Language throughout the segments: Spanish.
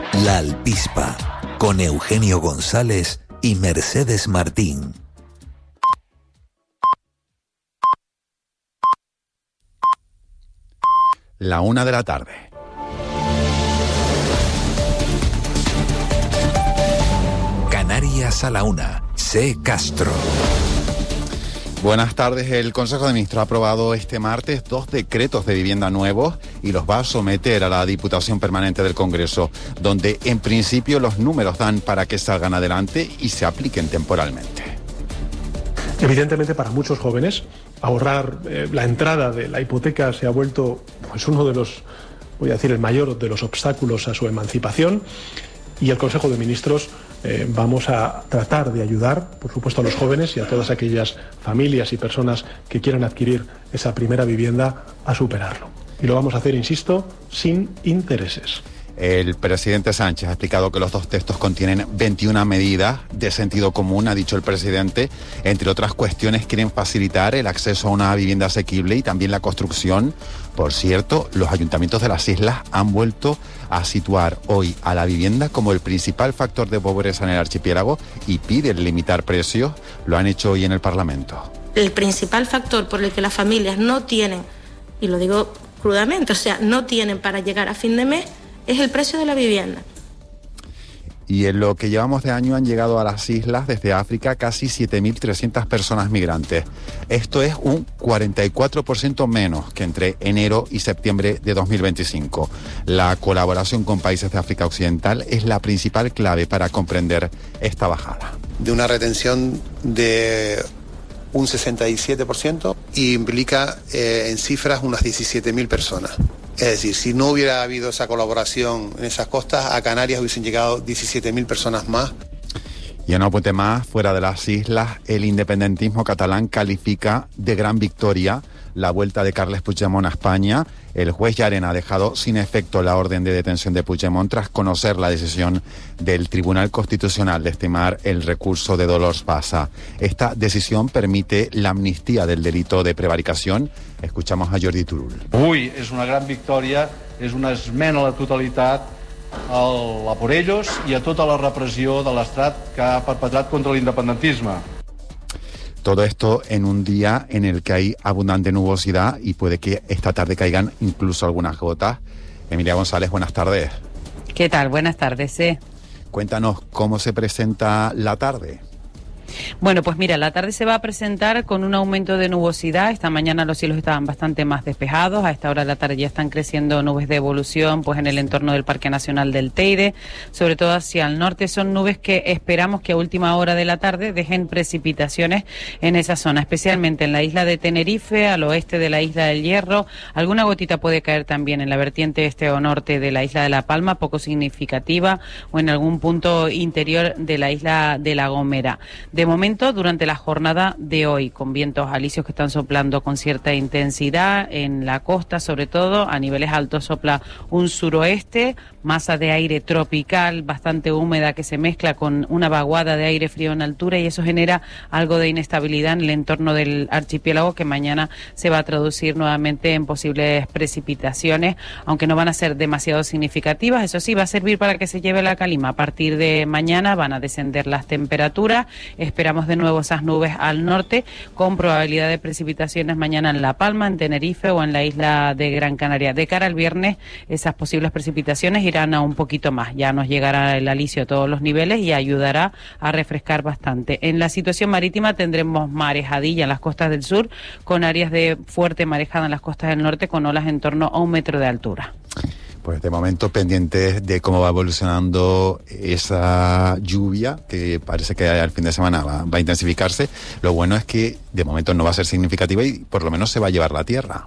La Alpispa, con Eugenio González y Mercedes Martín. La 1 de la tarde. Canarias a la 1. C. Castro. Buenas tardes. El Consejo de Ministros ha aprobado este martes 2 decretos de vivienda nuevos y los va a someter a la Diputación Permanente del Congreso, donde en principio los números dan para que salgan adelante y se apliquen temporalmente. Evidentemente, para muchos jóvenes, ahorrar la entrada de la hipoteca se ha vuelto uno de los, voy a decir, el mayor de los obstáculos a su emancipación, y el Consejo de Ministros vamos a tratar de ayudar, por supuesto, a los jóvenes y a todas aquellas familias y personas que quieran adquirir esa primera vivienda a superarlo. Y lo vamos a hacer, insisto, sin intereses. El presidente Sánchez ha explicado que los 2 textos contienen 21 medidas de sentido común, ha dicho el presidente. Entre otras cuestiones, quieren facilitar el acceso a una vivienda asequible y también la construcción. Por cierto, los ayuntamientos de las islas han vuelto a situar hoy a la vivienda como el principal factor de pobreza en el archipiélago y piden limitar precios. Lo han hecho hoy en el Parlamento. El principal factor por el que las familias no tienen, y lo digo crudamente, o sea, no tienen para llegar a fin de mes, es el precio de la vivienda. Y en lo que llevamos de año han llegado a las islas desde África casi 7.300 personas migrantes. Esto es un 44% menos que entre enero y septiembre de 2025. La colaboración con países de África Occidental es la principal clave para comprender esta bajada. De una retención de un 67% y implica en cifras unas 17.000 personas. Es decir, si no hubiera habido esa colaboración en esas costas, a Canarias hubiesen llegado 17.000 personas más. Y en un apunte más, fuera de las islas, el independentismo catalán califica de gran victoria la vuelta de Carles Puigdemont a España. El juez Llarena ha dejado sin efecto la orden de detención de Puigdemont tras conocer la decisión del Tribunal Constitucional de estimar el recurso de Dolors Bassa. Esta decisión permite la amnistía del delito de prevaricación. Escuchamos a Jordi Turull. Avui és una gran victòria, és una esmena a la totalitat a por ellos i a tota la repressió de l'Estat que ha perpetrat contra l'independentisme. Todo esto en un día en el que hay abundante nubosidad y puede que esta tarde caigan incluso algunas gotas. Emilia González, buenas tardes. ¿Qué tal? Buenas tardes. Cuéntanos cómo se presenta la tarde. Bueno, pues mira, la tarde se va a presentar con un aumento de nubosidad. Esta mañana los cielos estaban bastante más despejados. A esta hora de la tarde ya están creciendo nubes de evolución pues en el entorno del Parque Nacional del Teide, sobre todo hacia el norte. Son nubes que esperamos que a última hora de la tarde dejen precipitaciones en esa zona, especialmente en la isla de Tenerife, al oeste de la isla del Hierro. Alguna gotita puede caer también en la vertiente este o norte de la isla de La Palma, poco significativa, o en algún punto interior de la isla de La Gomera. De momento, durante la jornada de hoy, con vientos alisios que están soplando con cierta intensidad en la costa, sobre todo a niveles altos sopla un suroeste, masa de aire tropical bastante húmeda que se mezcla con una vaguada de aire frío en altura, y eso genera algo de inestabilidad en el entorno del archipiélago que mañana se va a traducir nuevamente en posibles precipitaciones, aunque no van a ser demasiado significativas. Eso sí, va a servir para que se lleve la calima. A partir de mañana van a descender las temperaturas. Esperamos de nuevo esas nubes al norte con probabilidad de precipitaciones mañana en La Palma, en Tenerife o en la isla de Gran Canaria. De cara al viernes, esas posibles precipitaciones irán a un poquito más. Ya nos llegará el alisio a todos los niveles y ayudará a refrescar bastante. En la situación marítima tendremos marejadilla en las costas del sur, con áreas de fuerte marejada en las costas del norte, con olas en torno a 1 metro de altura. Pues de momento pendientes de cómo va evolucionando esa lluvia, que parece que al fin de semana va a intensificarse. Lo bueno es que de momento no va a ser significativa y por lo menos se va a llevar la tierra.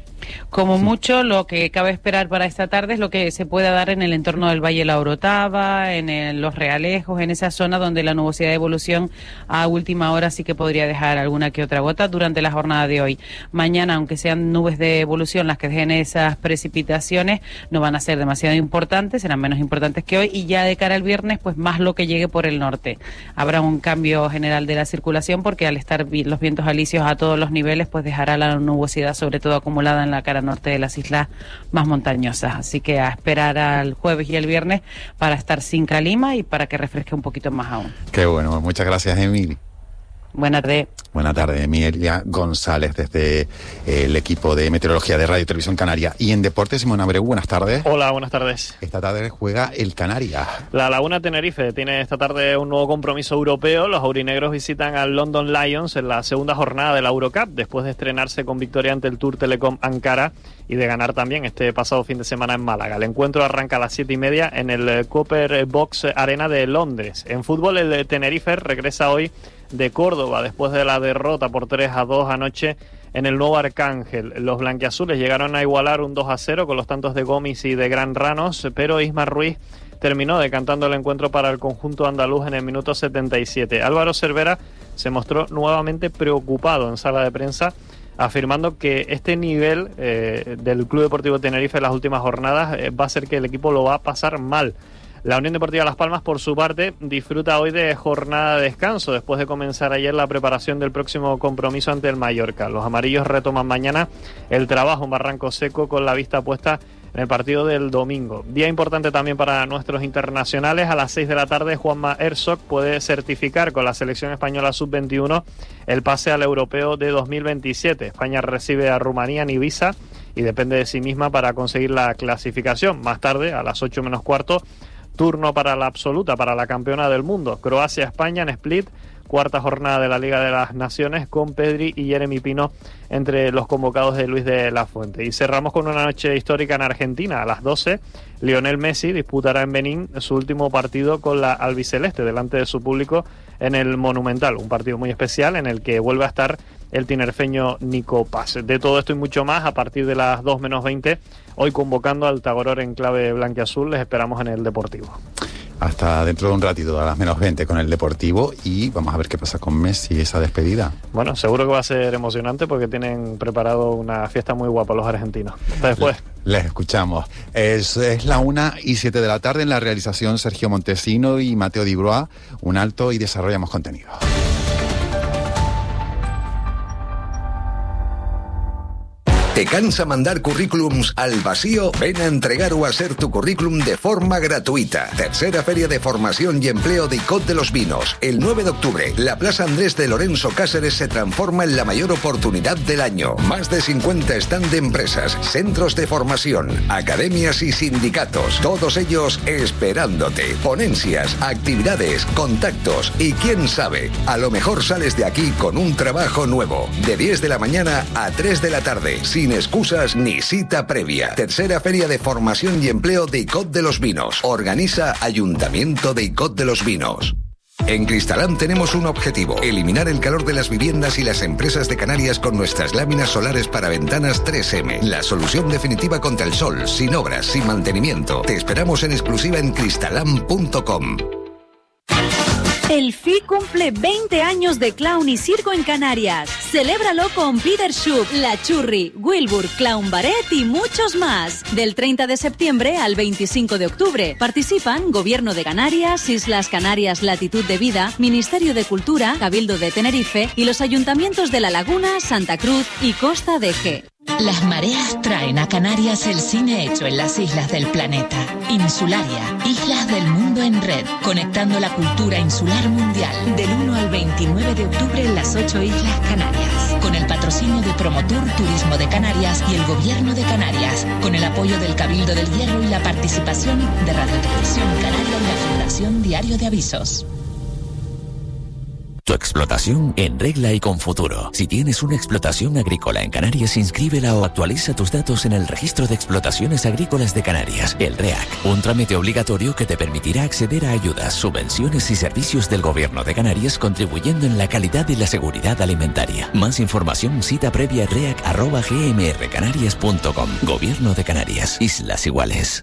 Como mucho, lo que cabe esperar para esta tarde es lo que se pueda dar en el entorno del Valle de la Orotava, en los Realejos, en esa zona donde la nubosidad de evolución a última hora sí que podría dejar alguna que otra gota durante la jornada de hoy. Mañana, aunque sean nubes de evolución las que dejen esas precipitaciones, no van a ser demasiado importantes, serán menos importantes que hoy, y ya de cara al viernes, pues más lo que llegue por el norte. Habrá un cambio general de la circulación porque al estar los vientos alisios a todos los niveles, pues dejará la nubosidad sobre todo acumulada en la cara norte de las islas más montañosas. Así que a esperar al jueves y el viernes para estar sin calima y para que refresque un poquito más aún. Qué bueno, muchas gracias, Emily. Buenas tardes. Buenas tardes, Emilia González, desde el equipo de meteorología de Radio y Televisión Canaria. Y en deportes, Simón Abreu, buenas tardes. Hola, buenas tardes. Esta tarde juega el Canarias. La Laguna Tenerife tiene esta tarde un nuevo compromiso europeo. Los aurinegros visitan al London Lions en la segunda jornada de la Eurocup, después de estrenarse con victoria ante el Tour Telecom Ankara y de ganar también este pasado fin de semana en Málaga. El encuentro arranca a las 7:30 en el Copper Box Arena de Londres. En fútbol, el Tenerife regresa hoy de Córdoba después de la derrota por 3-2 anoche en el Nuevo Arcángel. Los blanquiazules llegaron a igualar un 2-0 con los tantos de Gomis y de Gran Ranos, pero Isma Ruiz terminó decantando el encuentro para el conjunto andaluz en el minuto 77. Álvaro Cervera se mostró nuevamente preocupado en sala de prensa, afirmando que este nivel del Club Deportivo Tenerife en las últimas jornadas va a hacer que el equipo lo va a pasar mal. La Unión Deportiva Las Palmas, por su parte, disfruta hoy de jornada de descanso después de comenzar ayer la preparación del próximo compromiso ante el Mallorca. Los amarillos retoman mañana el trabajo en Barranco Seco con la vista puesta en el partido del domingo. Día importante también para nuestros internacionales. A las 6 de la tarde, Juanma Herzog puede certificar con la selección española sub-21 el pase al europeo de 2027. España recibe a Rumanía en Ibiza y depende de sí misma para conseguir la clasificación. Más tarde, a las 8 menos cuarto, turno para la absoluta, para la campeona del mundo. Croacia-España en Split, cuarta jornada de la Liga de las Naciones, con Pedri y Jeremy Pino entre los convocados de Luis de la Fuente. Y cerramos con una noche histórica en Argentina. A las 12, Lionel Messi disputará en Benín su último partido con la albiceleste delante de su público en el Monumental. Un partido muy especial en el que vuelve a estar el tinerfeño Nico Paz. De todo esto y mucho más a partir de las 2 menos 20, hoy convocando al Tagoror en clave blanquiazul. Les esperamos en el Deportivo. Hasta dentro de un ratito, a las menos 20 con el Deportivo, y vamos a ver qué pasa con Messi, esa despedida. Bueno, seguro que va a ser emocionante porque tienen preparado una fiesta muy guapa los argentinos. Hasta después. Les escuchamos. Es la 1:07 de la tarde. En la realización, Sergio Montesino y Mateo Di Broa. Un alto y desarrollamos contenido. ¿Te cansa mandar currículums al vacío? Ven a entregar o hacer tu currículum de forma gratuita. Tercera Feria de Formación y Empleo de ICOT de los Vinos. El 9 de octubre, la Plaza Andrés de Lorenzo Cáceres se transforma en la mayor oportunidad del año. Más de 50 stand de empresas, centros de formación, academias y sindicatos. Todos ellos esperándote. Ponencias, actividades, contactos y quién sabe, a lo mejor sales de aquí con un trabajo nuevo. De 10 de la mañana a 3 de la tarde. Sin excusas ni cita previa. Tercera Feria de Formación y Empleo de ICOT de los Vinos. Organiza Ayuntamiento de ICOT de los Vinos. En Cristalam tenemos un objetivo: eliminar el calor de las viviendas y las empresas de Canarias con nuestras láminas solares para ventanas 3M. La solución definitiva contra el sol, sin obras, sin mantenimiento. Te esperamos en exclusiva en cristalam.com. El FI cumple 20 años de clown y circo en Canarias. Celébralo con Peter Schupp, La Churri, Wilbur, Clown Barret y muchos más. Del 30 de septiembre al 25 de octubre. Participan Gobierno de Canarias, Islas Canarias Latitud de Vida, Ministerio de Cultura, Cabildo de Tenerife y los ayuntamientos de La Laguna, Santa Cruz y Costa de G. Las mareas traen a Canarias el cine hecho en las islas del planeta. Insularia, Islas del Mundo en Red, conectando la cultura insular mundial. Del 1 al 29 de octubre en las 8 Islas Canarias. Con el patrocinio de Promotur Turismo de Canarias y el Gobierno de Canarias. Con el apoyo del Cabildo del Hierro y la participación de Radio Televisión Canaria y la Fundación Diario de Avisos. Tu explotación en regla y con futuro. Si tienes una explotación agrícola en Canarias, inscríbela o actualiza tus datos en el Registro de Explotaciones Agrícolas de Canarias, el REAC. Un trámite obligatorio que te permitirá acceder a ayudas, subvenciones y servicios del Gobierno de Canarias, contribuyendo en la calidad y la seguridad alimentaria. Más información, cita previa reac@gmrcanarias.com. Gobierno de Canarias. Islas Iguales.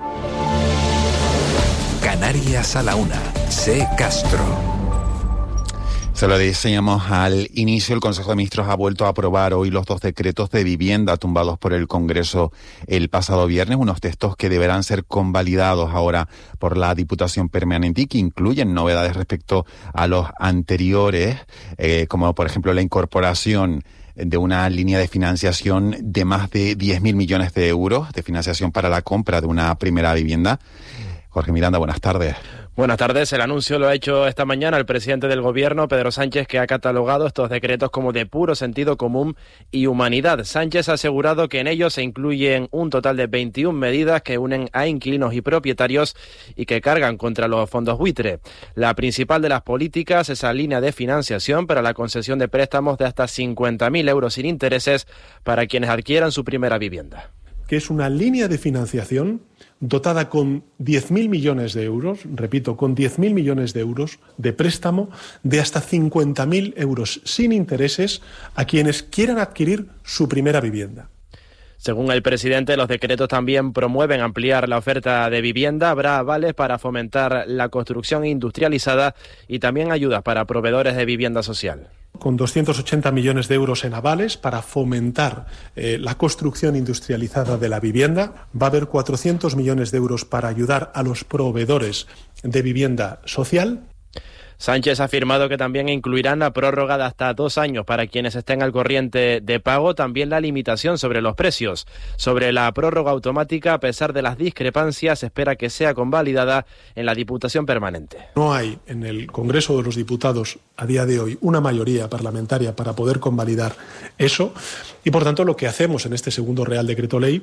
Canarias a la 1. C. Castro. Se lo decíamos al inicio, el Consejo de Ministros ha vuelto a aprobar hoy los 2 decretos de vivienda tumbados por el Congreso el pasado viernes, unos textos que deberán ser convalidados ahora por la Diputación Permanente y que incluyen novedades respecto a los anteriores, como por ejemplo la incorporación de una línea de financiación de más de 10.000 millones de euros de financiación para la compra de una primera vivienda. Jorge Miranda, buenas tardes. Buenas tardes. El anuncio lo ha hecho esta mañana el presidente del Gobierno, Pedro Sánchez, que ha catalogado estos decretos como de puro sentido común y humanidad. Sánchez ha asegurado que en ellos se incluyen un total de 21 medidas que unen a inquilinos y propietarios y que cargan contra los fondos buitre. La principal de las políticas es la línea de financiación para la concesión de préstamos de hasta 50.000 euros sin intereses para quienes adquieran su primera vivienda. Que es una línea de financiación dotada con 10.000 millones de euros, repito, con 10.000 millones de euros de préstamo de hasta 50.000 euros sin intereses a quienes quieran adquirir su primera vivienda. Según el presidente, los decretos también promueven ampliar la oferta de vivienda. Habrá avales para fomentar la construcción industrializada y también ayudas para proveedores de vivienda social. Con 280 millones de euros en avales para fomentar la construcción industrializada de la vivienda. Va a haber 400 millones de euros para ayudar a los proveedores de vivienda social. Sánchez ha afirmado que también incluirán la prórroga de hasta 2 años para quienes estén al corriente de pago, también la limitación sobre los precios. Sobre la prórroga automática, a pesar de las discrepancias, se espera que sea convalidada en la Diputación Permanente. No hay en el Congreso de los Diputados a día de hoy una mayoría parlamentaria para poder convalidar eso y, por tanto, lo que hacemos en este segundo Real Decreto Ley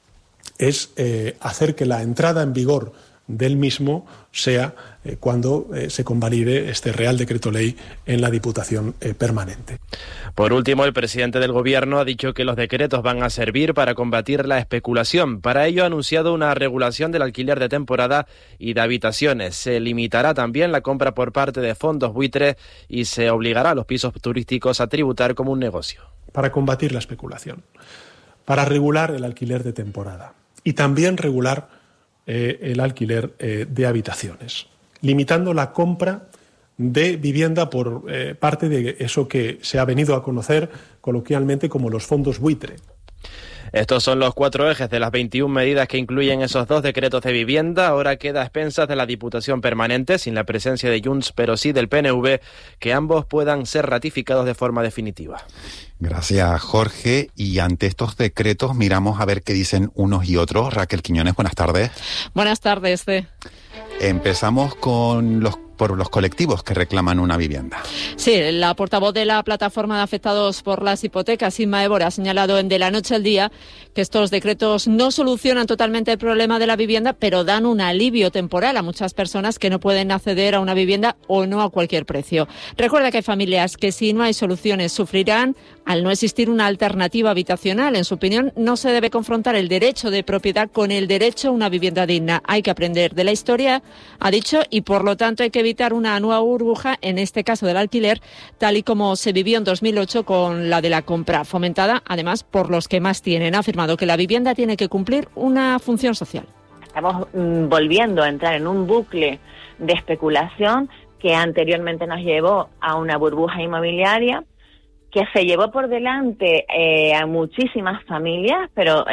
es hacer que la entrada en vigor del mismo sea cuando se convalide este Real Decreto Ley en la Diputación Permanente. Por último, el presidente del Gobierno ha dicho que los decretos van a servir para combatir la especulación. Para ello ha anunciado una regulación del alquiler de temporada y de habitaciones. Se limitará también la compra por parte de fondos buitre y se obligará a los pisos turísticos a tributar como un negocio. Para combatir la especulación, para regular el alquiler de temporada y también regular el alquiler de habitaciones, limitando la compra de vivienda por parte de eso que se ha venido a conocer coloquialmente como los fondos buitre. Estos son los 4 ejes de las 21 medidas que incluyen esos 2 decretos de vivienda. Ahora queda a expensas de la Diputación Permanente, sin la presencia de Junts, pero sí del PNV, que ambos puedan ser ratificados de forma definitiva. Gracias, Jorge. Y ante estos decretos miramos a ver qué dicen unos y otros. Raquel Quiñones, buenas tardes. Buenas tardes, Empezamos por los colectivos que reclaman una vivienda. Sí, la portavoz de la plataforma de afectados por las hipotecas, Inma Évora, ha señalado en De la Noche al Día que estos decretos no solucionan totalmente el problema de la vivienda, pero dan un alivio temporal a muchas personas que no pueden acceder a una vivienda o no a cualquier precio. Recuerda que hay familias que si no hay soluciones sufrirán al no existir una alternativa habitacional. En su opinión, no se debe confrontar el derecho de propiedad con el derecho a una vivienda digna. Hay que aprender de la historia, ha dicho, y por lo tanto hay que evitar una nueva burbuja, en este caso del alquiler, tal y como se vivió en 2008 con la de la compra, fomentada además por los que más tienen. Ha afirmado que la vivienda tiene que cumplir una función social. Estamos volviendo a entrar en un bucle de especulación que anteriormente nos llevó a una burbuja inmobiliaria que se llevó por delante a muchísimas familias, pero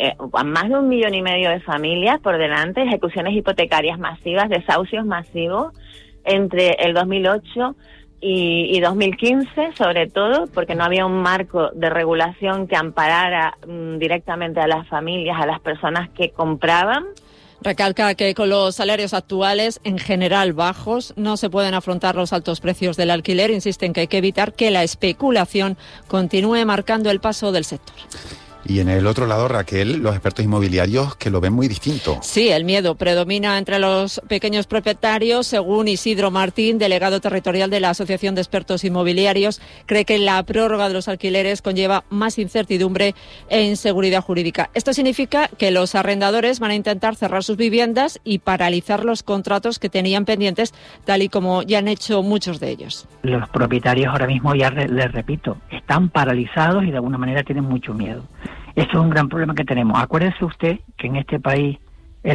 a más de 1,5 millones de familias por delante, ejecuciones hipotecarias masivas, desahucios masivos entre el 2008 y 2015, sobre todo, porque no había un marco de regulación que amparara directamente a las familias, a las personas que compraban. Recalca que con los salarios actuales, en general bajos, no se pueden afrontar los altos precios del alquiler. Insisten que hay que evitar que la especulación continúe marcando el paso del sector. Y en el otro lado, Raquel, los expertos inmobiliarios que lo ven muy distinto. Sí, el miedo predomina entre los pequeños propietarios. Según Isidro Martín, delegado territorial de la Asociación de Expertos Inmobiliarios, cree que la prórroga de los alquileres conlleva más incertidumbre e inseguridad jurídica. Esto significa que los arrendadores van a intentar cerrar sus viviendas y paralizar los contratos que tenían pendientes, tal y como ya han hecho muchos de ellos. Los propietarios ahora mismo, ya les repito, están paralizados y de alguna manera tienen mucho miedo. Esto es un gran problema que tenemos. Acuérdese usted que en este país el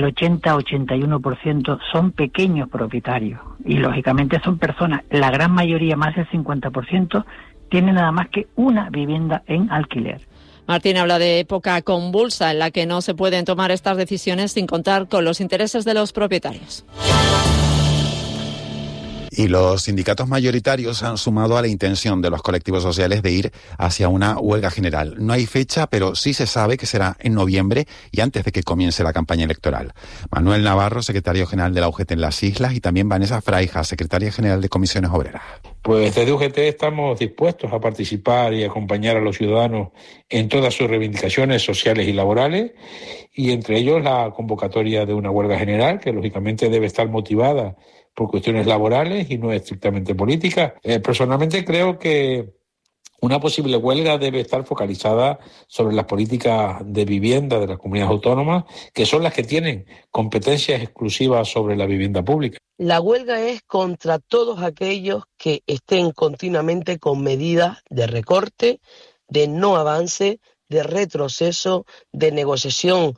80-81% son pequeños propietarios y lógicamente son personas, la gran mayoría, más del 50%, tienen nada más que una vivienda en alquiler. Martín habla de época convulsa en la que no se pueden tomar estas decisiones sin contar con los intereses de los propietarios. Y los sindicatos mayoritarios han sumado a la intención de los colectivos sociales de ir hacia una huelga general. No hay fecha, pero sí se sabe que será en noviembre y antes de que comience la campaña electoral. Manuel Navarro, secretario general de la UGT en las Islas, y también Vanessa Fraija, secretaria general de Comisiones Obreras. Pues desde UGT estamos dispuestos a participar y acompañar a los ciudadanos en todas sus reivindicaciones sociales y laborales, y entre ellos la convocatoria de una huelga general, que lógicamente debe estar motivada por cuestiones laborales y no estrictamente políticas. Personalmente creo que una posible huelga debe estar focalizada sobre las políticas de vivienda de las comunidades autónomas, que son las que tienen competencias exclusivas sobre la vivienda pública. La huelga es contra todos aquellos que estén continuamente con medidas de recorte, de no avance, de retroceso, de negociación,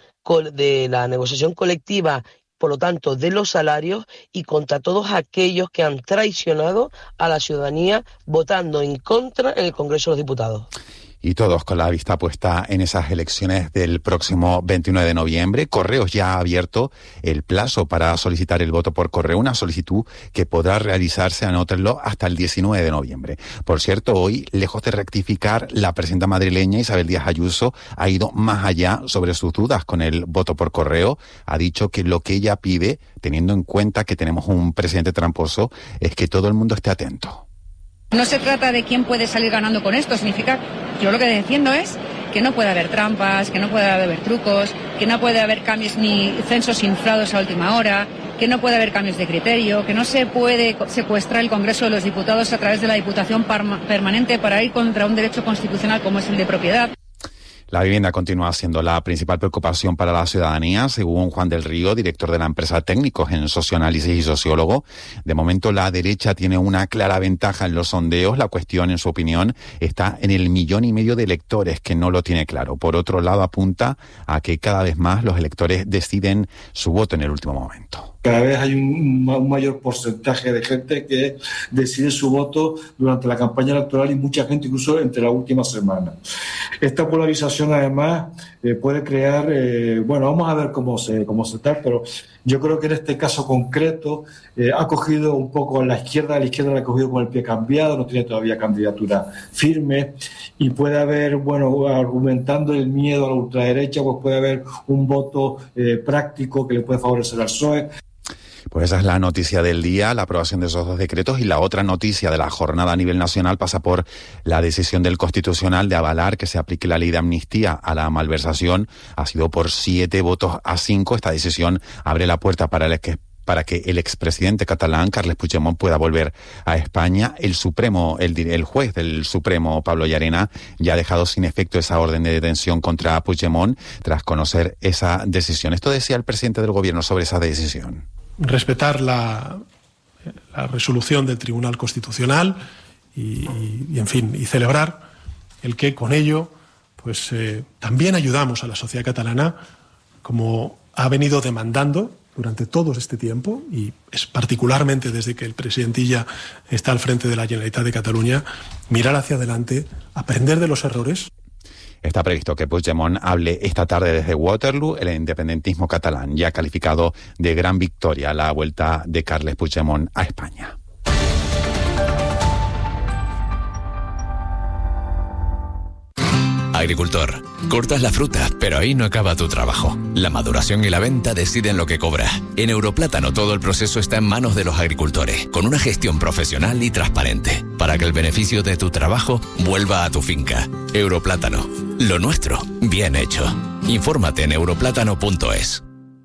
de la negociación colectiva, por lo tanto, de los salarios, y contra todos aquellos que han traicionado a la ciudadanía votando en contra en el Congreso de los Diputados. Y todos con la vista puesta en esas elecciones del próximo 29 de noviembre. Correos ya ha abierto el plazo para solicitar el voto por correo, una solicitud que podrá realizarse, anótenlo, hasta el 19 de noviembre. Por cierto, hoy, lejos de rectificar, la presidenta madrileña Isabel Díaz Ayuso ha ido más allá sobre sus dudas con el voto por correo. Ha dicho que lo que ella pide, teniendo en cuenta que tenemos un presidente tramposo, es que todo el mundo esté atento. No se trata de quién puede salir ganando con esto, significa, yo lo que defiendo es que no puede haber trampas, que no puede haber trucos, que no puede haber cambios ni censos inflados a última hora, que no puede haber cambios de criterio, que no se puede secuestrar el Congreso de los Diputados a través de la Diputación Permanente para ir contra un derecho constitucional como es el de propiedad. La vivienda continúa siendo la principal preocupación para la ciudadanía, según Juan del Río, director de la empresa Técnicos en Socioanálisis y sociólogo. De momento, la derecha tiene una clara ventaja en los sondeos. La cuestión, en su opinión, está en el 1,5 millones de electores que no lo tiene claro. Por otro lado, apunta a que cada vez más los electores deciden su voto en el último momento. Cada vez hay un mayor porcentaje de gente que decide su voto durante la campaña electoral, y mucha gente incluso entre la última semana. Esta polarización además puede crear, vamos a ver cómo se está, pero yo creo que en este caso concreto ha cogido un poco a la izquierda la ha cogido con el pie cambiado, no tiene todavía candidatura firme, y puede haber, argumentando el miedo a la ultraderecha, pues puede haber un voto práctico que le puede favorecer al PSOE. Pues esa es la noticia del día, la aprobación de esos 2 decretos, y la otra noticia de la jornada a nivel nacional pasa por la decisión del Constitucional de avalar que se aplique la ley de amnistía a la malversación. Ha sido por 7 votos a 5. Esta decisión abre la puerta para que el expresidente catalán, Carles Puigdemont, pueda volver a España. El juez del Supremo, Pablo Llarena, ya ha dejado sin efecto esa orden de detención contra Puigdemont tras conocer esa decisión. Esto decía el presidente del gobierno sobre esa decisión. Respetar la resolución del Tribunal Constitucional y celebrar el que con ello también ayudamos a la sociedad catalana, como ha venido demandando durante todo este tiempo, y es particularmente desde que el presidentilla está al frente de la Generalitat de Cataluña, mirar hacia adelante, aprender de los errores. Está previsto que Puigdemont hable esta tarde desde Waterloo. El independentismo catalán ya ha calificado de gran victoria la vuelta de Carles Puigdemont a España. Agricultor, cortas la fruta, pero ahí no acaba tu trabajo. La maduración y la venta deciden lo que cobras. En Europlátano todo el proceso está en manos de los agricultores, con una gestión profesional y transparente, para que el beneficio de tu trabajo vuelva a tu finca. Europlátano, lo nuestro, bien hecho. Infórmate en europlátano.es.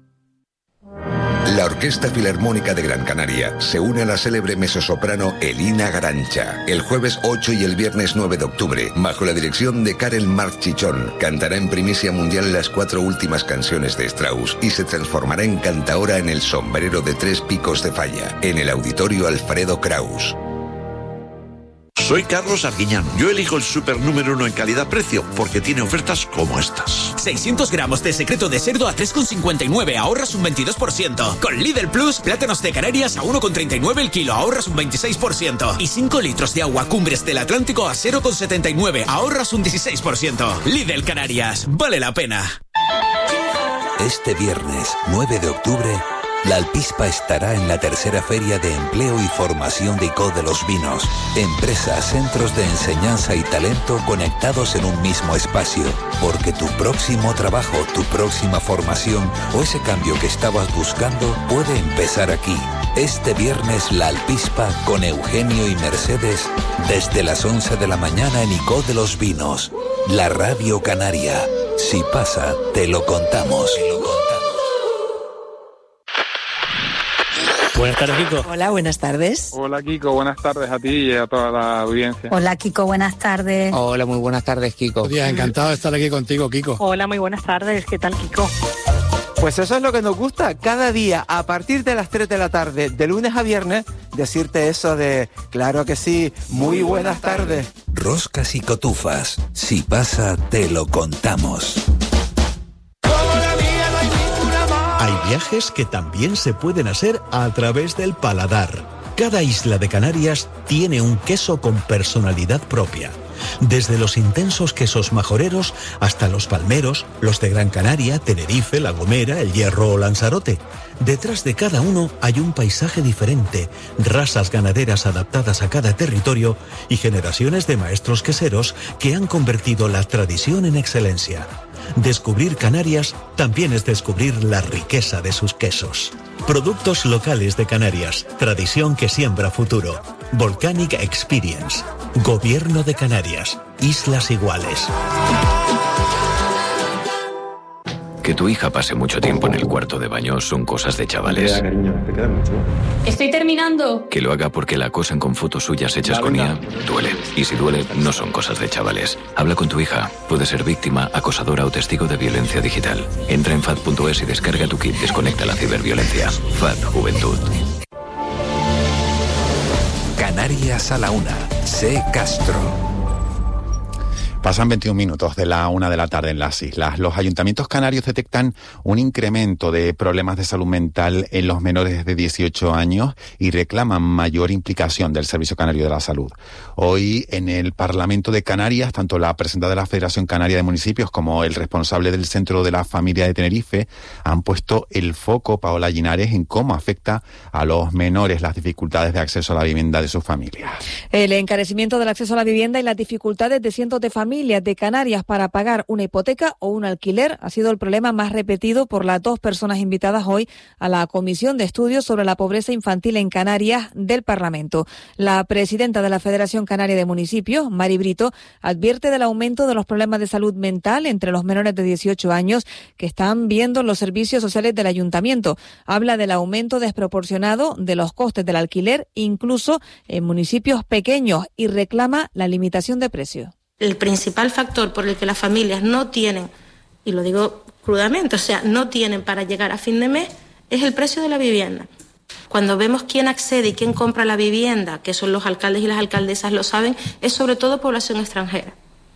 La Orquesta Filarmónica de Gran Canaria se une a la célebre mezzosoprano Elina Garancha. El jueves 8 y el viernes 9 de octubre, bajo la dirección de Karel Marchichón, cantará en primicia mundial las 4 últimas canciones de Strauss y se transformará en cantaora en el Sombrero de 3 Picos de Falla, en el Auditorio Alfredo Kraus. Soy Carlos Arguiñán. Yo elijo el super número 1 en calidad-precio porque tiene ofertas como estas. 600 gramos de secreto de cerdo a 3,59, ahorras un 22%. Con Lidl Plus, plátanos de Canarias a 1,39 el kilo, ahorras un 26%. Y 5 litros de agua Cumbres del Atlántico a 0,79, ahorras un 16%. Lidl Canarias, vale la pena. Este viernes 9 de octubre, La Alpispa estará en la tercera Feria de Empleo y Formación de ICO de los Vinos. Empresas, centros de enseñanza y talento conectados en un mismo espacio. Porque tu próximo trabajo, tu próxima formación o ese cambio que estabas buscando puede empezar aquí. Este viernes la Alpispa con Eugenio y Mercedes desde las 11 de la mañana en ICO de los Vinos. La Radio Canaria. Si pasa, te lo contamos. Buenas tardes, Kiko. Hola, buenas tardes. Hola, Kiko. Buenas tardes a ti y a toda la audiencia. Hola, Kiko. Buenas tardes. Hola, muy buenas tardes, Kiko. Buenos días, encantado de estar aquí contigo, Kiko. Hola, muy buenas tardes. ¿Qué tal, Kiko? Pues eso es lo que nos gusta, cada día a partir de las 3 de la tarde, de lunes a viernes, decirte eso de, claro que sí, muy buenas tardes. Roscas y cotufas. Si pasa, te lo contamos. Hay viajes que también se pueden hacer a través del paladar. Cada isla de Canarias tiene un queso con personalidad propia. Desde los intensos quesos majoreros hasta los palmeros, los de Gran Canaria, Tenerife, La Gomera, El Hierro o Lanzarote. Detrás de cada uno hay un paisaje diferente, razas ganaderas adaptadas a cada territorio y generaciones de maestros queseros que han convertido la tradición en excelencia. Descubrir Canarias también es descubrir la riqueza de sus quesos. Productos locales de Canarias, tradición que siembra futuro. Volcanic Experience. Gobierno de Canarias. Islas Iguales. Que tu hija pase mucho tiempo en el cuarto de baño son cosas de chavales. Estoy terminando. Que lo haga porque la acosan con fotos suyas hechas con IA duele. Y si duele, no son cosas de chavales. Habla con tu hija. Puede ser víctima, acosadora o testigo de violencia digital. Entra en FAD.es y descarga tu kit Desconecta la ciberviolencia. FAD Juventud. Canarias a la 1. C. Castro. Pasan 21 minutos de la 1 de la tarde en las islas. Los ayuntamientos canarios detectan un incremento de problemas de salud mental en los menores de 18 años y reclaman mayor implicación del Servicio Canario de la Salud. Hoy en el Parlamento de Canarias, tanto la presidenta de la Federación Canaria de Municipios como el responsable del Centro de la Familia de Tenerife han puesto el foco, Paola Linares, en cómo afecta a los menores las dificultades de acceso a la vivienda de sus familias. El encarecimiento del acceso a la vivienda y las dificultades de cientos de familias de Canarias para pagar una hipoteca o un alquiler ha sido el problema más repetido por las dos personas invitadas hoy a la Comisión de Estudios sobre la Pobreza Infantil en Canarias del Parlamento. La presidenta de la Federación Canaria de Municipios, Mari Brito, advierte del aumento de los problemas de salud mental entre los menores de 18 años que están viendo los servicios sociales del ayuntamiento. Habla del aumento desproporcionado de los costes del alquiler, incluso en municipios pequeños, y reclama la limitación de precios. El principal factor por el que las familias no tienen, y lo digo crudamente, o sea, no tienen para llegar a fin de mes, es el precio de la vivienda. Cuando vemos quién accede y quién compra la vivienda, que son los alcaldes y las alcaldesas lo saben, es sobre todo población extranjera.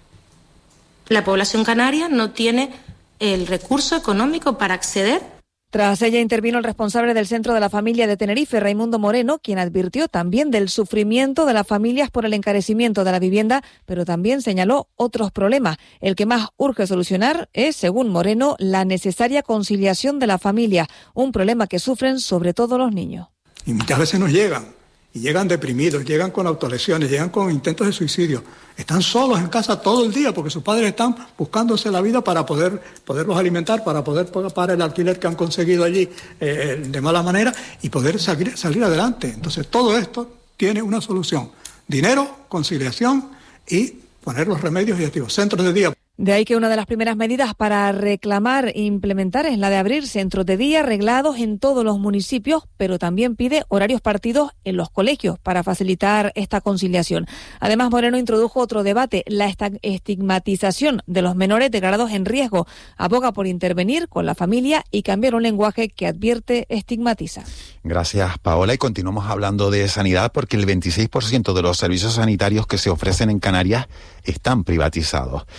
La población canaria no tiene el recurso económico para acceder. Tras ella intervino el responsable del Centro de la Familia de Tenerife, Raimundo Moreno, quien advirtió también del sufrimiento de las familias por el encarecimiento de la vivienda, pero también señaló otros problemas. El que más urge solucionar es, según Moreno, la necesaria conciliación de la familia, un problema que sufren sobre todo los niños. Y muchas veces nos llegan, y llegan deprimidos, llegan con autolesiones, llegan con intentos de suicidio. Están solos en casa todo el día porque sus padres están buscándose la vida para poderlos alimentar, para poder pagar el alquiler que han conseguido allí de mala manera y poder salir adelante. Entonces todo esto tiene una solución: dinero, conciliación y poner los remedios y activos, centros de día. De ahí que una de las primeras medidas para reclamar e implementar es la de abrir centros de día reglados en todos los municipios, pero también pide horarios partidos en los colegios para facilitar esta conciliación. Además, Moreno introdujo otro debate, la estigmatización de los menores declarados en riesgo. Aboga por intervenir con la familia y cambiar un lenguaje que advierte estigmatiza. Gracias, Paola. Y continuamos hablando de sanidad porque el 26% de los servicios sanitarios que se ofrecen en Canarias están privatizados. Esta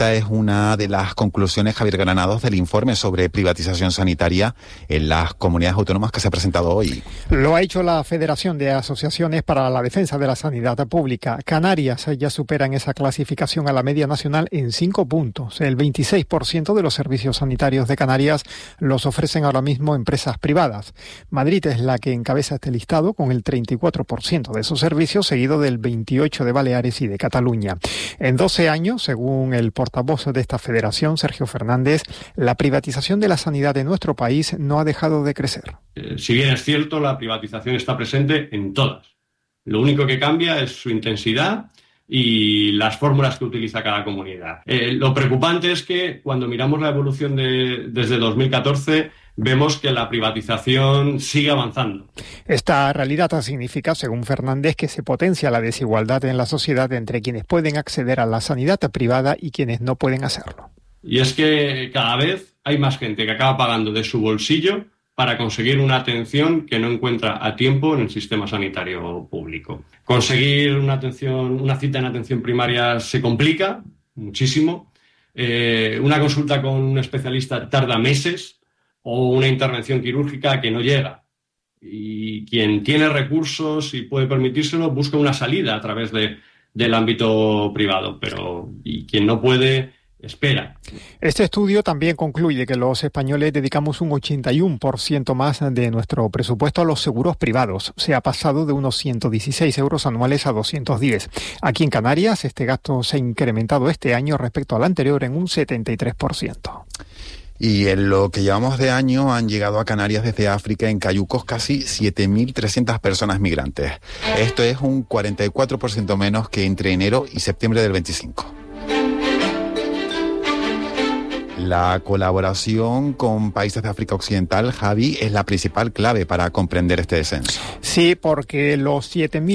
Esta es una de las conclusiones, Javier Granados, del informe sobre privatización sanitaria en las comunidades autónomas que se ha presentado hoy. Lo ha hecho la Federación de Asociaciones para la Defensa de la Sanidad Pública. Canarias ya supera en esa clasificación a la media nacional en 5 puntos. El 26% de los servicios sanitarios de Canarias los ofrecen ahora mismo empresas privadas. Madrid es la que encabeza este listado con el 34% de esos servicios, seguido del 28% de Baleares y de Cataluña. En 12 años, según el portavoz de esta federación, Sergio Fernández, la privatización de la sanidad de nuestro país no ha dejado de crecer. Si bien es cierto, la privatización está presente en todas. Lo único que cambia es su intensidad y las fórmulas que utiliza cada comunidad. Lo preocupante es que cuando miramos la evolución desde 2014, vemos que la privatización sigue avanzando. Esta realidad significa, según Fernández, que se potencia la desigualdad en la sociedad entre quienes pueden acceder a la sanidad privada y quienes no pueden hacerlo. Y es que cada vez hay más gente que acaba pagando de su bolsillo para conseguir una atención que no encuentra a tiempo en el sistema sanitario público. Conseguir una cita en atención primaria se complica muchísimo. Una consulta con un especialista tarda meses, o una intervención quirúrgica que no llega. Y quien tiene recursos y puede permitírselo busca una salida a través del ámbito privado, y quien no puede espera. Este estudio también concluye que los españoles dedicamos un 81% más de nuestro presupuesto a los seguros privados. Se ha pasado de unos 116 euros anuales a 210. Aquí en Canarias este gasto se ha incrementado este año respecto al anterior en un 73%. Y en lo que llevamos de año han llegado a Canarias desde África en cayucos casi 7.300 personas migrantes. Esto es un 44% menos que entre enero y septiembre del 25. La colaboración con países de África Occidental, Javi, es la principal clave para comprender este descenso. Sí, porque los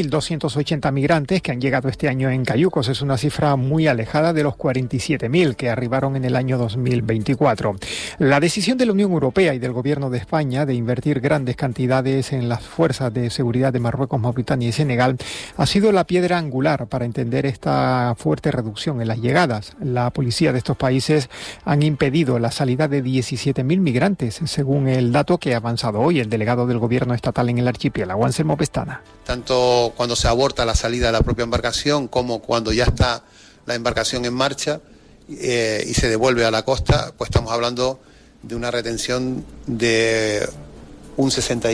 7.280 migrantes que han llegado este año en cayucos es una cifra muy alejada de los 47.000 que arribaron en el año 2024. La decisión de la Unión Europea y del Gobierno de España de invertir grandes cantidades en las fuerzas de seguridad de Marruecos, Mauritania y Senegal ha sido la piedra angular para entender esta fuerte reducción en las llegadas. La policía de estos países han impedido la salida de 17.000 migrantes, según el dato que ha avanzado hoy el delegado del gobierno estatal en el archipiélago, Anselmo Pestana. Tanto cuando se aborta la salida de la propia embarcación como cuando ya está la embarcación en marcha y se devuelve a la costa, pues estamos hablando de una retención de un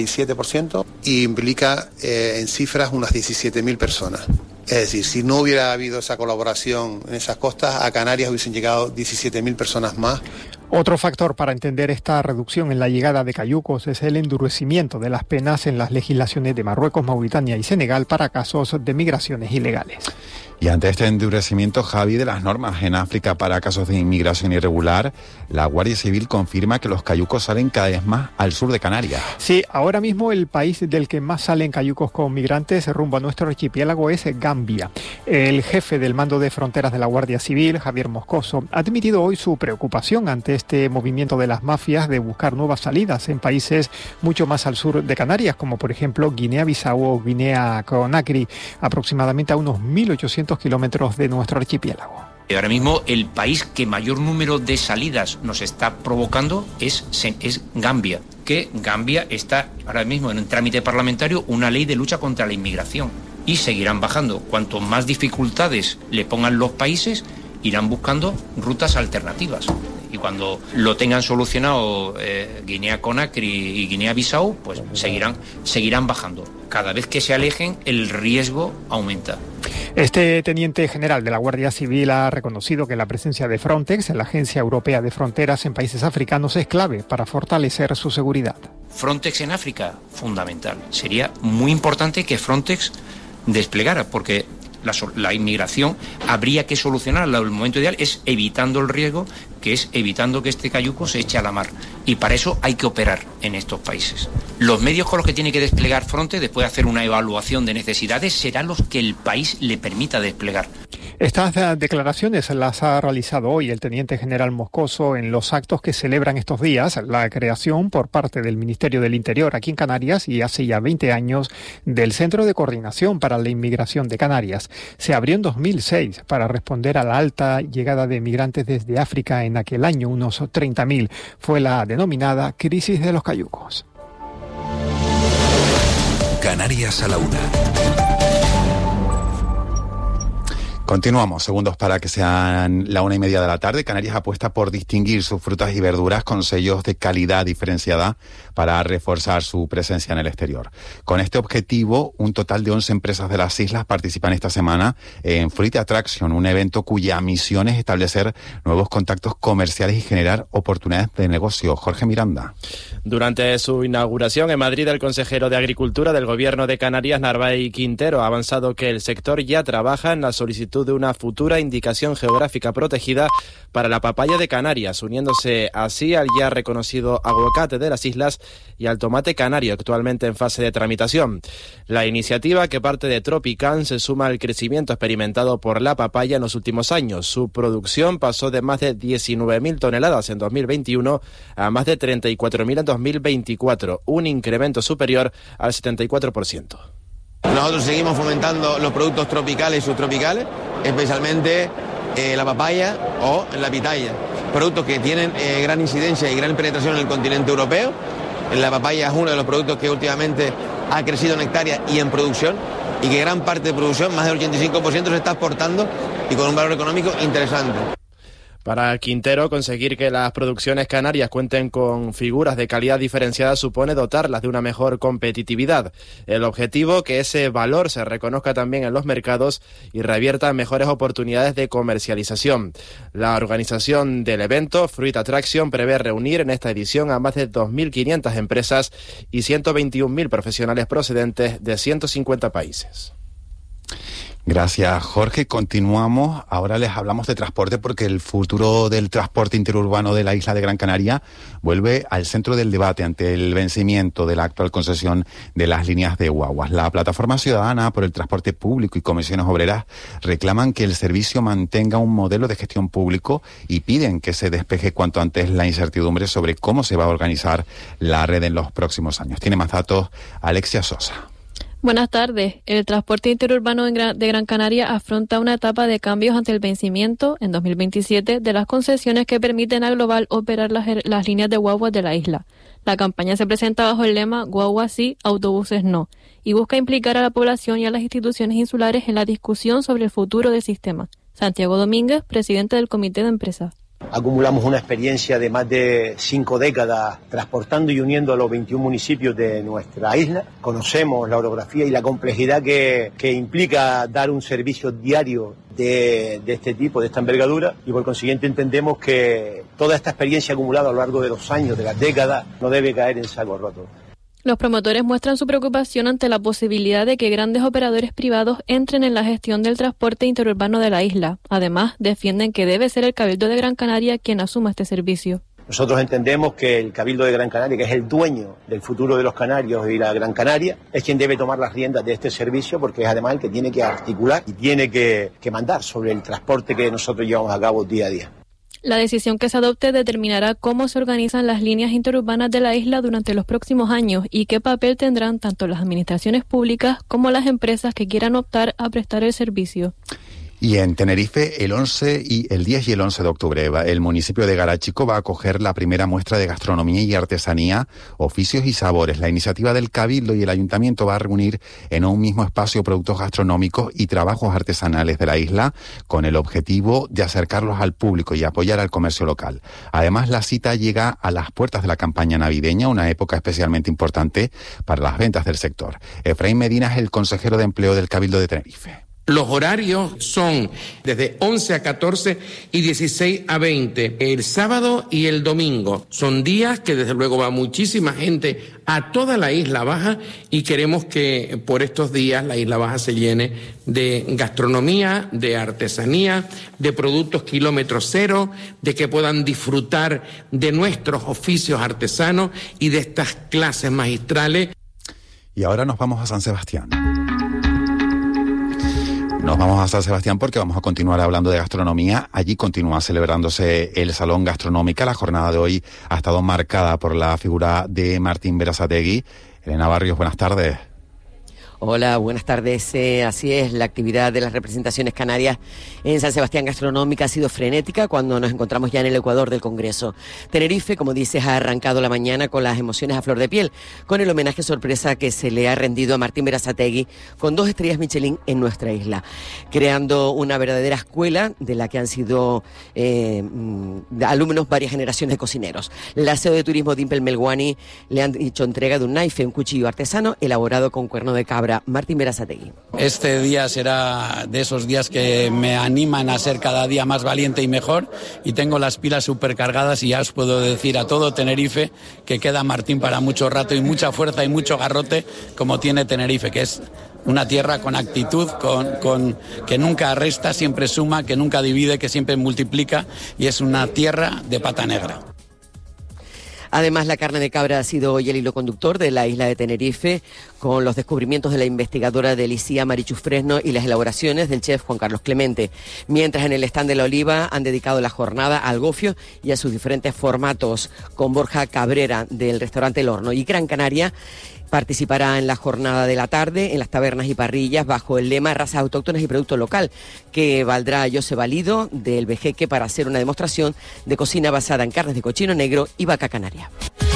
67% y implica en cifras unas 17.000 personas. Es decir, si no hubiera habido esa colaboración en esas costas, a Canarias hubiesen llegado 17.000 personas más. Otro factor para entender esta reducción en la llegada de cayucos es el endurecimiento de las penas en las legislaciones de Marruecos, Mauritania y Senegal para casos de migraciones ilegales. Y ante este endurecimiento, Javi, de las normas en África para casos de inmigración irregular, la Guardia Civil confirma que los cayucos salen cada vez más al sur de Canarias. Sí, ahora mismo el país del que más salen cayucos con migrantes rumbo a nuestro archipiélago es Gambia. El jefe del mando de fronteras de la Guardia Civil, Javier Moscoso, ha admitido hoy su preocupación ante este movimiento de las mafias de buscar nuevas salidas en países mucho más al sur de Canarias, como por ejemplo Guinea-Bissau o Guinea-Conakry, aproximadamente a unos 1.800 kilómetros de nuestro archipiélago. Ahora mismo el país que mayor número de salidas nos está provocando es Gambia, que Gambia está ahora mismo en un trámite parlamentario una ley de lucha contra la inmigración y seguirán bajando. Cuanto más dificultades le pongan los países, irán buscando rutas alternativas. Y cuando lo tengan solucionado Guinea-Conakry y Guinea-Bissau, pues seguirán bajando. Cada vez que se alejen, el riesgo aumenta. Este teniente general de la Guardia Civil ha reconocido que la presencia de Frontex, la Agencia Europea de Fronteras en países africanos, es clave para fortalecer su seguridad. Frontex en África, fundamental. Sería muy importante que Frontex desplegara, porque la inmigración habría que solucionarla. El momento ideal es evitando el riesgo, que es evitando que este cayuco se eche a la mar. Y para eso hay que operar en estos países. Los medios con los que tiene que desplegar Frontex, después de hacer una evaluación de necesidades, serán los que el país le permita desplegar. Estas declaraciones las ha realizado hoy el teniente general Moscoso en los actos que celebran estos días la creación por parte del Ministerio del Interior aquí en Canarias y hace ya 20 años del Centro de Coordinación para la Inmigración de Canarias. Se abrió en 2006 para responder a la alta llegada de migrantes desde África en aquel año, unos 30.000. Fue la denominada crisis de los cayucos. Canarias a la una. Continuamos, segundos para que sean la 1:30 de la tarde. Canarias apuesta por distinguir sus frutas y verduras con sellos de calidad diferenciada para reforzar su presencia en el exterior. Con este objetivo, un total de 11 empresas de las islas participan esta semana en Fruit Attraction, un evento cuya misión es establecer nuevos contactos comerciales y generar oportunidades de negocio. Jorge Miranda. Durante su inauguración en Madrid, el consejero de Agricultura del Gobierno de Canarias, Narváez Quintero, ha avanzado que el sector ya trabaja en la solicitud de una futura indicación geográfica protegida para la papaya de Canarias, uniéndose así al ya reconocido aguacate de las islas y al tomate canario, actualmente en fase de tramitación. La iniciativa, que parte de Tropicán, se suma al crecimiento experimentado por la papaya en los últimos años. Su producción pasó de más de 19.000 toneladas en 2021 a más de 34.000 en 2024, un incremento superior al 74%. Nosotros seguimos fomentando los productos tropicales y subtropicales, especialmente la papaya o la pitaya, productos que tienen gran incidencia y gran penetración en el continente europeo. La papaya es uno de los productos que últimamente ha crecido en hectáreas y en producción, y que gran parte de producción, más del 85%, se está exportando y con un valor económico interesante. Para Quintero, conseguir que las producciones canarias cuenten con figuras de calidad diferenciada supone dotarlas de una mejor competitividad. El objetivo, que ese valor se reconozca también en los mercados y revierta en mejores oportunidades de comercialización. La organización del evento, Fruit Attraction, prevé reunir en esta edición a más de 2.500 empresas y 121.000 profesionales procedentes de 150 países. Gracias, Jorge. Continuamos. Ahora les hablamos de transporte porque el futuro del transporte interurbano de la isla de Gran Canaria vuelve al centro del debate ante el vencimiento de la actual concesión de las líneas de guaguas. La Plataforma Ciudadana por el Transporte Público y Comisiones Obreras reclaman que el servicio mantenga un modelo de gestión público y piden que se despeje cuanto antes la incertidumbre sobre cómo se va a organizar la red en los próximos años. Tiene más datos Alexia Sosa. Buenas tardes. El transporte interurbano de Gran Canaria afronta una etapa de cambios ante el vencimiento, en 2027, de las concesiones que permiten a Global operar las líneas de guaguas de la isla. La campaña se presenta bajo el lema "Guaguas sí, autobuses no", y busca implicar a la población y a las instituciones insulares en la discusión sobre el futuro del sistema. Santiago Domínguez, presidente del Comité de Empresa. Acumulamos una experiencia de más de 5 décadas transportando y uniendo a los 21 municipios de nuestra isla. Conocemos la orografía y la complejidad que implica dar un servicio diario de este tipo, de esta envergadura, y por consiguiente entendemos que toda esta experiencia acumulada a lo largo de los años, de las décadas, no debe caer en saco roto. Los promotores muestran su preocupación ante la posibilidad de que grandes operadores privados entren en la gestión del transporte interurbano de la isla. Además, defienden que debe ser el Cabildo de Gran Canaria quien asuma este servicio. Nosotros entendemos que el Cabildo de Gran Canaria, que es el dueño del futuro de los canarios y la Gran Canaria, es quien debe tomar las riendas de este servicio, porque es además el que tiene que articular y tiene que mandar sobre el transporte que nosotros llevamos a cabo día a día. La decisión que se adopte determinará cómo se organizan las líneas interurbanas de la isla durante los próximos años y qué papel tendrán tanto las administraciones públicas como las empresas que quieran optar a prestar el servicio. Y en Tenerife, el 10 y el 11 de octubre, el municipio de Garachico va a acoger la primera muestra de gastronomía y artesanía, oficios y sabores. La iniciativa del Cabildo y el Ayuntamiento va a reunir en un mismo espacio productos gastronómicos y trabajos artesanales de la isla, con el objetivo de acercarlos al público y apoyar al comercio local. Además, la cita llega a las puertas de la campaña navideña, una época especialmente importante para las ventas del sector. Efraín Medina es el consejero de Empleo del Cabildo de Tenerife. Los horarios son desde 11 a 14 y 16 a 20, el sábado y el domingo. Son días que desde luego va muchísima gente a toda la Isla Baja y queremos que por estos días la Isla Baja se llene de gastronomía, de artesanía, de productos kilómetro cero, de que puedan disfrutar de nuestros oficios artesanos y de estas clases magistrales. Y ahora nos vamos a San Sebastián. Nos vamos a San Sebastián porque vamos a continuar hablando de gastronomía. Allí continúa celebrándose el Salón Gastronómica. La jornada de hoy ha estado marcada por la figura de Martín Berasategui. Elena Barrios, buenas tardes. Hola, buenas tardes. Así es, la actividad de las representaciones canarias en San Sebastián Gastronómica ha sido frenética cuando nos encontramos ya en el Ecuador del Congreso. Tenerife, como dices, ha arrancado la mañana con las emociones a flor de piel, con el homenaje sorpresa que se le ha rendido a Martín Berasategui con 2 estrellas Michelin en nuestra isla, creando una verdadera escuela de la que han sido alumnos varias generaciones de cocineros. La CEO de turismo Dimple Melwani le han hecho entrega de un naife, un cuchillo artesano elaborado con cuerno de cabra. Martín Berasategui. Este día será de esos días que me animan a ser cada día más valiente y mejor, y tengo las pilas supercargadas y ya os puedo decir a todo Tenerife que queda Martín para mucho rato y mucha fuerza y mucho garrote como tiene Tenerife, que es una tierra con actitud, con que nunca resta, siempre suma, que nunca divide, que siempre multiplica, y es una tierra de pata negra. Además, la carne de cabra ha sido hoy el hilo conductor de la isla de Tenerife, con los descubrimientos de la investigadora de Licía Marichu Fresno y las elaboraciones del chef Juan Carlos Clemente. Mientras en el stand de la Oliva han dedicado la jornada al gofio y a sus diferentes formatos, con Borja Cabrera del restaurante El Horno. Y Gran Canaria participará en la jornada de la tarde en las tabernas y parrillas bajo el lema Razas autóctonas y producto local, que valdrá a José Valido del Vejeque para hacer una demostración de cocina basada en carnes de cochino negro y vaca canaria.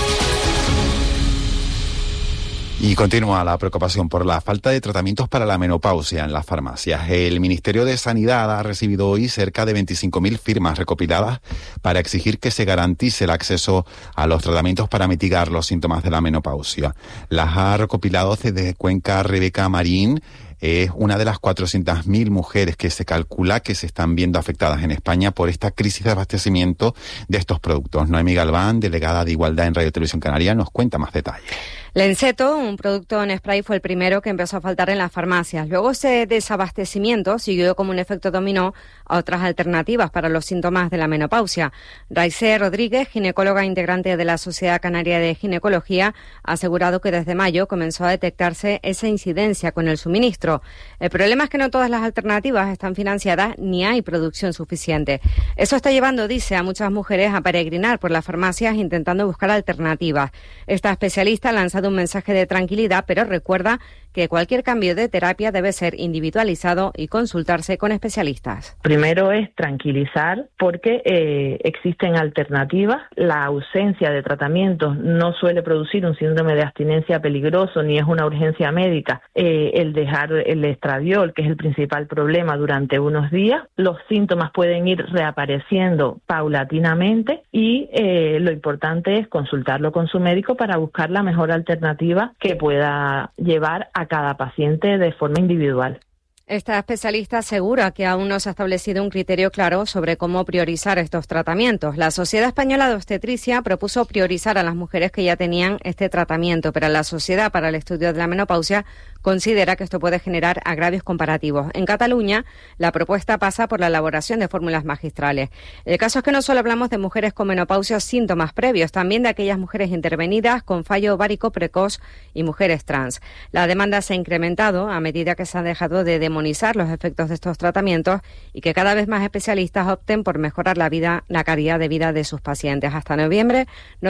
Y continúa la preocupación por la falta de tratamientos para la menopausia en las farmacias. El Ministerio de Sanidad ha recibido hoy cerca de 25.000 firmas recopiladas para exigir que se garantice el acceso a los tratamientos para mitigar los síntomas de la menopausia. Las ha recopilado desde Cuenca Rebeca Marín. Es una de las 400.000 mujeres que se calcula que se están viendo afectadas en España por esta crisis de abastecimiento de estos productos. Noemí Galván, delegada de Igualdad en Radio Televisión Canaria, nos cuenta más detalles. Lenceto, un producto en spray, fue el primero que empezó a faltar en las farmacias. Luego ese desabastecimiento siguió como un efecto dominó a otras alternativas para los síntomas de la menopausia. Raicé Rodríguez, ginecóloga integrante de la Sociedad Canaria de Ginecología, ha asegurado que desde mayo comenzó a detectarse esa incidencia con el suministro. El problema es que no todas las alternativas están financiadas ni hay producción suficiente. Eso está llevando, dice, a muchas mujeres a peregrinar por las farmacias intentando buscar alternativas. Esta especialista ha lanzado un mensaje de tranquilidad, pero recuerda que cualquier cambio de terapia debe ser individualizado y consultarse con especialistas. Primero es tranquilizar porque existen alternativas. La ausencia de tratamientos no suele producir un síndrome de abstinencia peligroso ni es una urgencia médica. El dejar el estradiol, que es el principal problema, durante unos días, los síntomas pueden ir reapareciendo paulatinamente y lo importante es consultarlo con su médico para buscar la mejor alternativa que pueda llevar a cada paciente de forma individual. Esta especialista asegura que aún no se ha establecido un criterio claro sobre cómo priorizar estos tratamientos. La Sociedad Española de Obstetricia propuso priorizar a las mujeres que ya tenían este tratamiento, pero la Sociedad para el Estudio de la Menopausia considera que esto puede generar agravios comparativos. En Cataluña, la propuesta pasa por la elaboración de fórmulas magistrales. El caso es que no solo hablamos de mujeres con menopausia o síntomas previos, también de aquellas mujeres intervenidas con fallo ovárico precoz y mujeres trans. La demanda se ha incrementado a medida que se ha dejado de demonizar los efectos de estos tratamientos y que cada vez más especialistas opten por mejorar la calidad de vida de sus pacientes. Hasta noviembre